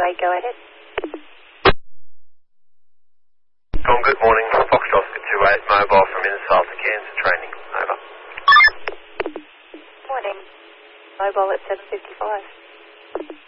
go ahead. Tom, good morning. Foxtrot 28, mobile from Insult to Cairns training. Over. Morning. Mobile at 7:55.